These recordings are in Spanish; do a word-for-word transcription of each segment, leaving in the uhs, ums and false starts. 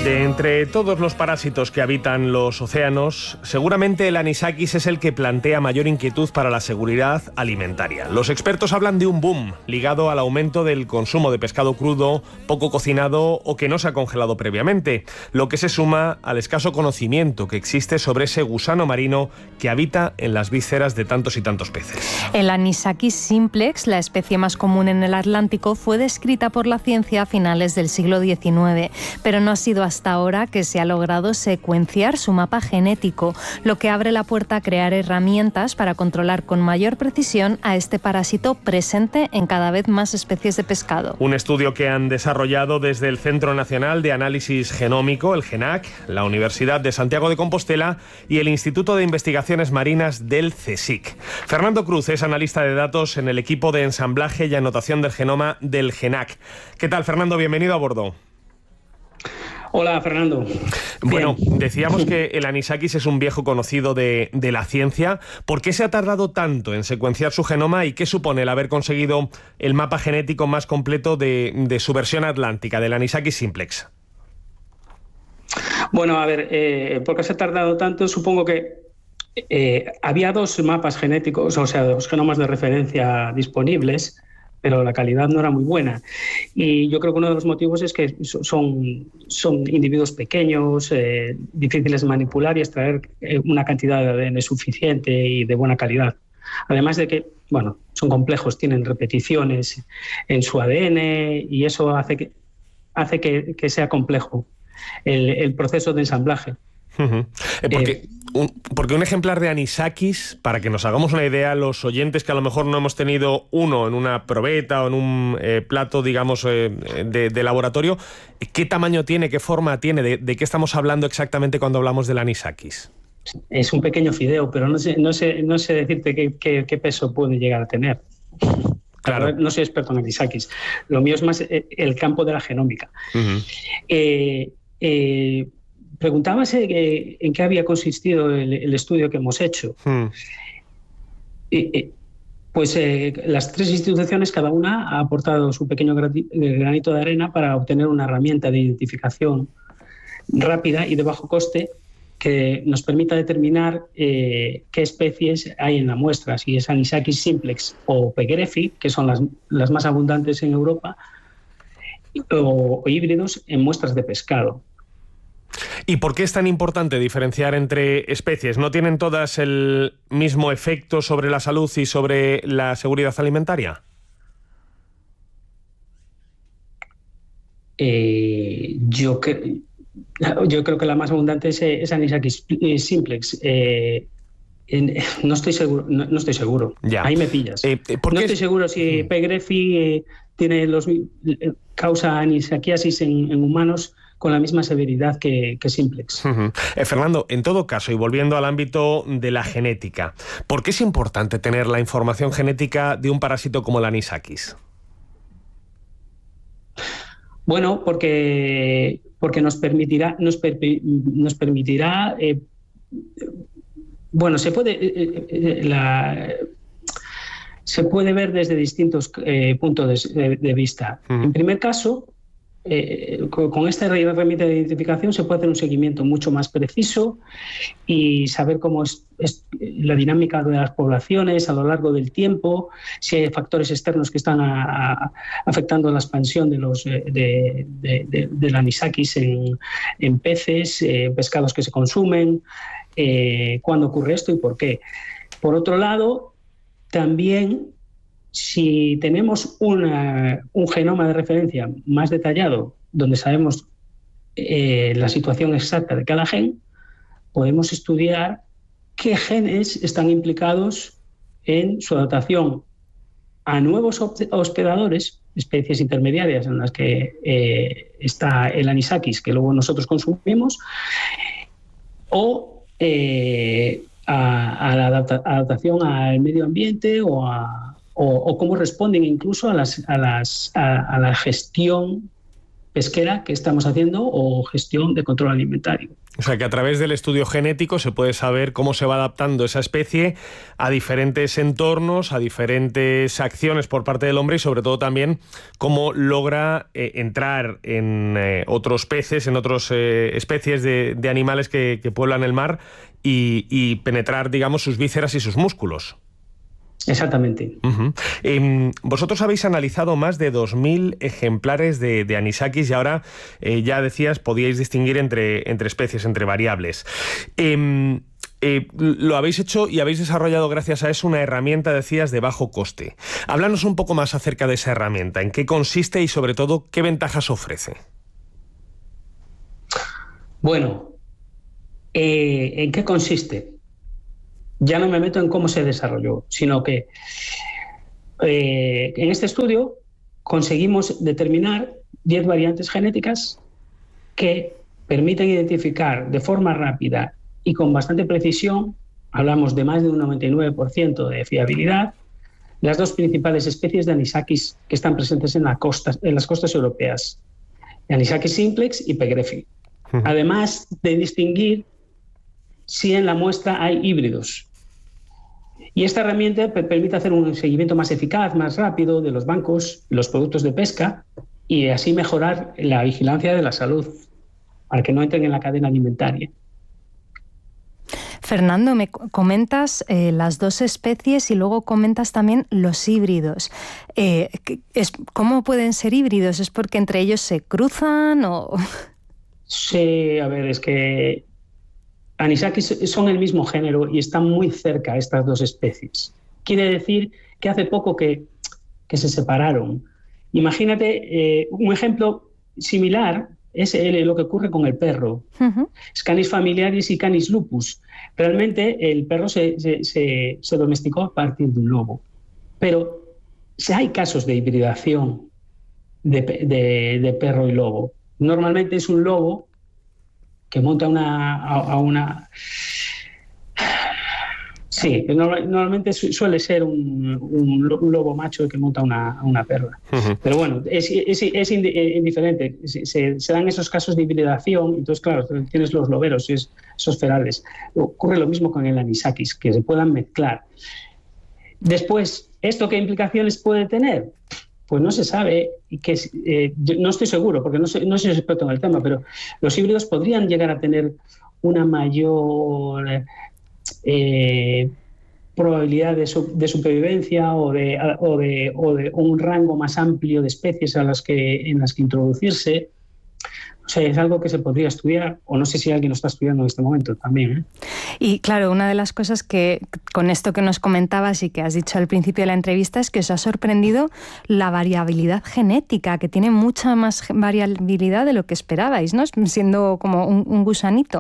De entre todos los parásitos que habitan los océanos, seguramente el anisakis es el que plantea mayor inquietud para la seguridad alimentaria. Los expertos hablan de un boom ligado al aumento del consumo de pescado crudo, poco cocinado o que no se ha congelado previamente, lo que se suma al escaso conocimiento que existe sobre ese gusano marino que habita en las vísceras de tantos y tantos peces. El anisakis simplex, la especie más común en el Atlántico, fue descrita por la ciencia a finales del siglo diecinueve, pero no ha sido hasta ahora que se ha logrado secuenciar su mapa genético, lo que abre la puerta a crear herramientas para controlar con mayor precisión a este parásito presente en cada vez más especies de pescado. Un estudio que han desarrollado desde el Centro Nacional de Análisis Genómico, el GENAC, la Universidad de Santiago de Compostela y el Instituto de Investigaciones Marinas del CSIC. Fernando Cruz es analista de datos en el equipo de ensamblaje y anotación del genoma del GENAC. ¿Qué tal, Fernando? Bienvenido a bordo. Hola, Fernando. Bueno, Bien. decíamos que el anisakis es un viejo conocido de, de la ciencia. ¿Por qué se ha tardado tanto en secuenciar su genoma y qué supone el haber conseguido el mapa genético más completo de, de su versión atlántica, del anisakis simplex? Bueno, a ver, eh, ¿por qué se ha tardado tanto? Supongo que eh, había dos mapas genéticos, o sea, dos genomas de referencia disponibles, pero la calidad no era muy buena. Y yo creo que uno de los motivos es que son, son individuos pequeños, eh, difíciles de manipular y extraer eh, una cantidad de A D N suficiente y de buena calidad. Además de que, bueno, son complejos, tienen repeticiones en su A D N y eso hace que, hace que, que sea complejo el, el proceso de ensamblaje. Uh-huh. Eh, porque, eh, un, porque un ejemplar de anisakis, para que nos hagamos una idea, los oyentes que a lo mejor no hemos tenido uno en una probeta o en un eh, plato, digamos, eh, de, de laboratorio, ¿qué tamaño tiene, qué forma tiene? ¿De, de qué estamos hablando exactamente cuando hablamos del anisakis? Es un pequeño fideo, pero no sé, no sé, no sé decirte qué, qué, qué peso puede llegar a tener. Claro. No soy experto en anisakis. Lo mío es más el campo de la genómica. Uh-huh. eh, eh, Preguntabas eh, en qué había consistido el, el estudio que hemos hecho. Hmm. Eh, eh, pues eh, las tres instituciones, cada una ha aportado su pequeño granito de arena para obtener una herramienta de identificación rápida y de bajo coste que nos permita determinar eh, qué especies hay en la muestra, si es anisakis simplex o pegrephy, que son las, las más abundantes en Europa, o, o híbridos en muestras de pescado. ¿Y por qué es tan importante diferenciar entre especies? ¿No tienen todas el mismo efecto sobre la salud y sobre la seguridad alimentaria? Eh, yo, cre yo creo que la más abundante es, es anisakis simplex. Eh, en, no estoy seguro. No, no estoy seguro. Ya. Ahí me pillas. Eh, no estoy es... seguro si pegrephy eh, tiene los, eh, causa anisakiasis en, en humanos con la misma severidad que, que simplex. Uh-huh. eh, Fernando, en todo caso, y volviendo al ámbito de la genética, ¿por qué es importante tener la información genética de un parásito como el anisakis? Bueno, porque, porque nos permitirá, nos, per, nos permitirá eh, bueno, se puede, eh, eh, la, se puede ver desde distintos eh, puntos de, de vista. Uh-huh. En primer caso, Eh, con esta herramienta de identificación se puede hacer un seguimiento mucho más preciso y saber cómo es, es la dinámica de las poblaciones a lo largo del tiempo, si hay factores externos que están a, a, afectando la expansión de los de, de, de, del anisakis en, en peces, eh, pescados que se consumen, eh, cuándo ocurre esto y por qué. Por otro lado, también si tenemos una, un genoma de referencia más detallado, donde sabemos eh, la situación exacta de cada gen, podemos estudiar qué genes están implicados en su adaptación a nuevos hospedadores, especies intermediarias en las que eh, está el anisakis, que luego nosotros consumimos, o eh, a, a la adapta, adaptación al medio ambiente o a O, o cómo responden incluso a, las, a, las, a, a la gestión pesquera que estamos haciendo o gestión de control alimentario. O sea que a través del estudio genético se puede saber cómo se va adaptando esa especie a diferentes entornos, a diferentes acciones por parte del hombre y sobre todo también cómo logra eh, entrar en eh, otros peces, en otras eh, especies de, de animales que, que pueblan el mar y, y penetrar, digamos, sus vísceras y sus músculos. Exactamente. Uh-huh. Eh, vosotros habéis analizado más de dos mil ejemplares de, de anisakis y ahora, eh, ya decías, podíais distinguir entre, entre especies, entre variables. Eh, eh, lo habéis hecho y habéis desarrollado gracias a eso una herramienta, decías, de bajo coste. Háblanos un poco más acerca de esa herramienta, en qué consiste y sobre todo qué ventajas ofrece. Bueno, eh, ¿en qué consiste? Ya no me meto en cómo se desarrolló, sino que eh, en este estudio conseguimos determinar diez variantes genéticas que permiten identificar de forma rápida y con bastante precisión, hablamos de más de un noventa y nueve por ciento de fiabilidad, las dos principales especies de anisakis que están presentes en, la costa, en las costas europeas, Anisakis simplex y Pegrefi. Uh-huh. Además de distinguir si en la muestra hay híbridos. Y esta herramienta permite hacer un seguimiento más eficaz, más rápido de los bancos, los productos de pesca y así mejorar la vigilancia de la salud para que no entren en la cadena alimentaria. Fernando, me comentas eh, las dos especies y luego comentas también los híbridos. Eh, es, ¿Cómo pueden ser híbridos? ¿Es porque entre ellos se cruzan o...? Sí, a ver, es que anisakis son el mismo género y están muy cerca estas dos especies. Quiere decir que hace poco que, que se separaron. Imagínate, eh, un ejemplo similar es el, lo que ocurre con el perro. Uh-huh. Canis familiaris y Canis lupus. Realmente el perro se, se, se, se domesticó a partir de un lobo. Pero si hay casos de hibridación de, de, de perro y lobo. Normalmente es un lobo que monta una, a, a una... Sí, normalmente suele ser un, un lobo macho que monta una, una perra. Uh-huh. Pero bueno, es, es, es indiferente. Se, se dan esos casos de hibridación, entonces claro, tienes los loberos, esos ferales. Ocurre lo mismo con el anisakis, que se puedan mezclar. Después, ¿esto qué implicaciones puede tener? Pues no se sabe, y que eh, no estoy seguro, porque no soy, no soy experto en el tema, pero los híbridos podrían llegar a tener una mayor eh, probabilidad de, su, de supervivencia o de, o, de, o de un rango más amplio de especies a las que, en las que introducirse. O sea, es algo que se podría estudiar, o no sé si alguien lo está estudiando en este momento también, ¿eh? Y claro, una de las cosas que con esto que nos comentabas y que has dicho al principio de la entrevista es que os ha sorprendido la variabilidad genética, que tiene mucha más variabilidad de lo que esperabais, ¿no? Siendo como un, un gusanito.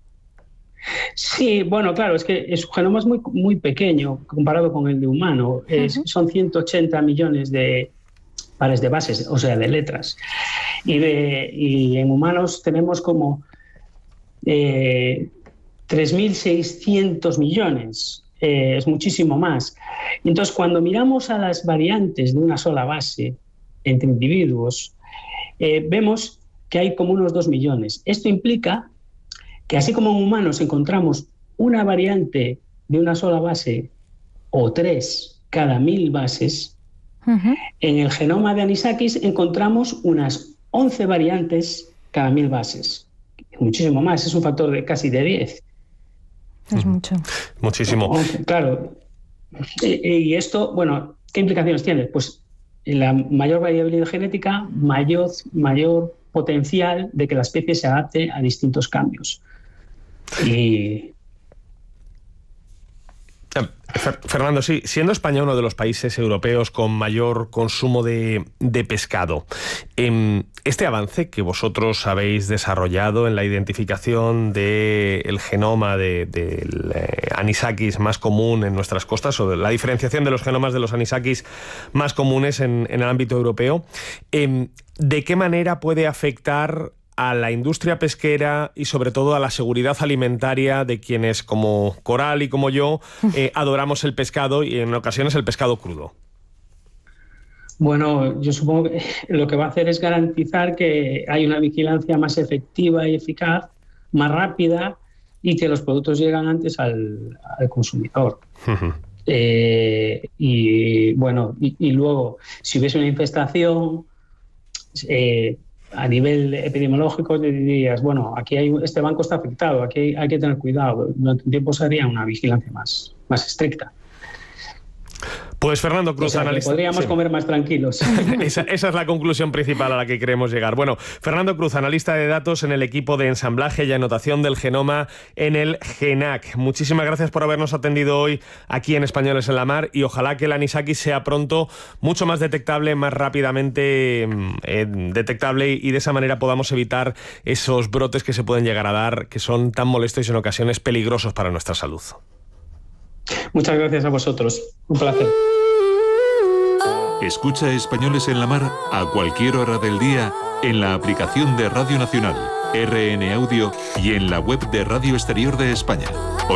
Sí, bueno, claro, es que su genoma es muy, muy pequeño comparado con el de humano. Es, uh-huh. Son ciento ochenta millones de pares de bases, o sea, de letras. Y, de, y en humanos tenemos como eh, tres mil seiscientos millones, eh, es muchísimo más. Entonces, cuando miramos a las variantes de una sola base entre individuos, eh, vemos que hay como unos dos millones. Esto implica que así como en humanos encontramos una variante de una sola base o tres cada mil bases, uh-huh. En el genoma de anisakis encontramos unas once variantes cada mil bases. Muchísimo más, es un factor de casi de diez. Es mucho. Muchísimo. once, claro. Y, y esto, bueno, ¿qué implicaciones tiene? Pues la mayor variabilidad genética, mayor, mayor potencial de que la especie se adapte a distintos cambios. Y... Fernando, sí, siendo España uno de los países europeos con mayor consumo de, de pescado, este avance que vosotros habéis desarrollado en la identificación del genoma del de, de anisakis más común en nuestras costas, o de la diferenciación de los genomas de los anisakis más comunes en, en el ámbito europeo, ¿de qué manera puede afectar a la industria pesquera y sobre todo a la seguridad alimentaria de quienes como Coral y como yo eh, adoramos el pescado y en ocasiones el pescado crudo? Bueno, yo supongo que lo que va a hacer es garantizar que hay una vigilancia más efectiva y eficaz, más rápida, y que los productos llegan antes al, al consumidor. Uh-huh. Eh, y bueno, y, y luego, si hubiese una infestación, eh, a nivel epidemiológico te dirías, bueno, aquí hay, este banco está afectado, aquí hay, hay que tener cuidado. Durante un tiempo se haría una vigilancia más, más estricta. Pues Fernando Cruz, o sea, analista. Podríamos sí. comer más tranquilos. Esa, esa es la conclusión principal a la que queremos llegar. Bueno, Fernando Cruz, analista de datos en el equipo de ensamblaje y anotación del genoma en el GENAC. Muchísimas gracias por habernos atendido hoy aquí en Españoles en la Mar y ojalá que el anisakis sea pronto mucho más detectable, más rápidamente eh, detectable y de esa manera podamos evitar esos brotes que se pueden llegar a dar, que son tan molestos y en ocasiones peligrosos para nuestra salud. Muchas gracias a vosotros. Un placer. Escucha Españoles en la Mar a cualquier hora del día en la aplicación de Radio Nacional, R N Audio y en la web de Radio Exterior de España.